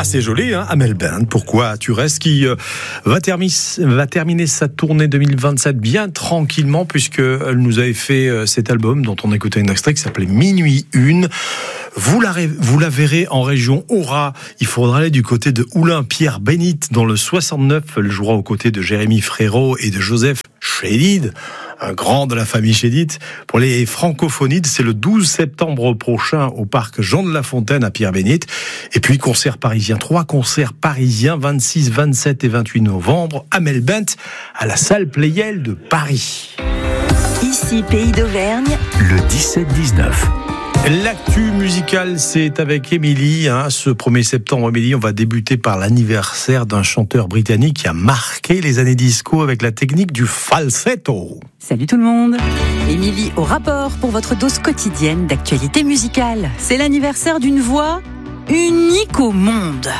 Ah, c'est joli, hein, Amel Bent. Pourquoi tu restes, qui va terminer sa tournée 2027 bien tranquillement, puisqu'elle nous avait fait cet album dont on écoutait un extrait qui s'appelait Minuit 1. Vous la verrez en région Aura. Il faudra aller du côté de Oulin. Pierre Bénite, dans le 69, elle jouera aux côtés de Jérémy Frérot et de Joseph Chédid, un grand de la famille Chédid. Pour les francophonides, c'est le 12 septembre prochain au parc Jean de La Fontaine à Pierre Bénite. Et puis, concert parisien, 3 concerts parisiens, 26, 27 et 28 novembre. Amel Bent à la salle Pleyel de Paris. Ici, Pays d'Auvergne, le 17-19. L'actu musicale, c'est avec Émilie. Ce 1er septembre, Émilie, on va débuter par l'anniversaire d'un chanteur britannique qui a marqué les années disco avec la technique du falsetto. Salut tout le monde. Émilie au rapport pour votre dose quotidienne d'actualité musicale. C'est l'anniversaire d'une voix unique au monde.